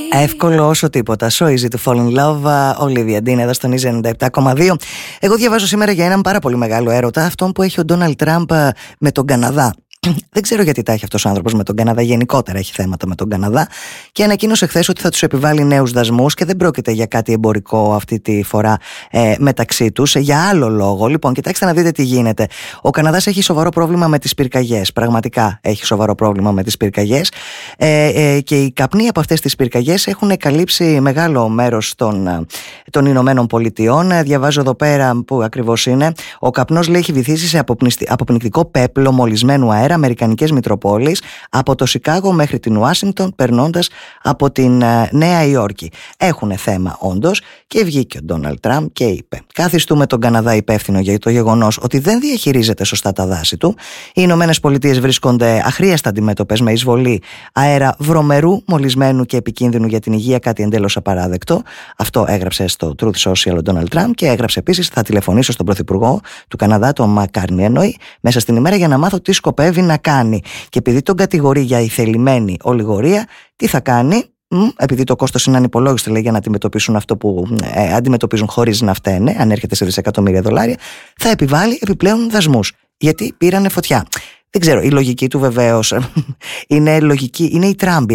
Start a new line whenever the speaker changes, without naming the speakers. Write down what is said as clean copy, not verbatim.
Εύκολο όσο τίποτα. So easy to fall in love. Olivia Dean εδώ στον Easy 97,2. Εγώ διαβάζω σήμερα για έναν πάρα πολύ μεγάλο έρωτα, αυτόν που έχει ο Ντόναλντ Τραμπ με τον Καναδά. Δεν ξέρω γιατί τα έχει αυτός ο άνθρωπος με τον Καναδά. Γενικότερα έχει θέματα με τον Καναδά. Και ανακοίνωσε χθες ότι θα τους επιβάλλει νέους δασμούς και δεν πρόκειται για κάτι εμπορικό αυτή τη φορά μεταξύ τους. Για άλλο λόγο. Λοιπόν, κοιτάξτε να δείτε τι γίνεται. Ο Καναδάς έχει σοβαρό πρόβλημα με τις πυρκαγιές. Πραγματικά έχει σοβαρό πρόβλημα με τις πυρκαγιές. Και οι καπνοί από αυτές τις πυρκαγιές έχουν καλύψει μεγάλο μέρος των Ηνωμένων Πολιτειών. Διαβάζω εδώ πέρα που ακριβώς είναι. Ο καπνός, λέει, έχει βυθίσει σε αποπνικτικό πέπλο μολυσμένου αέρα αμερικανικές μητροπόλεις, από το Σικάγο μέχρι την Ουάσιγκτον, περνώντας από την Νέα Υόρκη. Έχουν θέμα όντως και βγήκε ο Ντόναλντ Τραμπ και είπε: καθιστούμε τον Καναδά υπεύθυνο για το γεγονός ότι δεν διαχειρίζεται σωστά τα δάση του. Οι Ηνωμένες Πολιτείες βρίσκονται αχρίαστα αντιμέτωπες με εισβολή αέρα βρωμερού, μολυσμένου και επικίνδυνου για την υγεία, κάτι εντελώς απαράδεκτο. Αυτό έγραψε στο Truth Social ο Ντόναλντ Τραμπ και έγραψε επίσης: θα τηλεφωνήσω στον Πρωθυπουργό του Καναδά, τον Μακάρνι, εννοεί, μέσα στην ημέρα για να μάθω τι σκοπεύει να κάνει. Και επειδή τον κατηγορεί για ηθελημένη ολιγορία, τι θα κάνει? Επειδή το κόστος είναι ανυπολόγιστο, λέει, για να αντιμετωπίσουν αυτό που αντιμετωπίζουν χωρίς να φταίνε, αν έρχεται σε δισεκατομμύρια δολάρια, θα επιβάλλει επιπλέον δασμούς. Γιατί πήρανε φωτιά. Δεν ξέρω, η λογική του βεβαίως είναι λογική, είναι η Τραμπ.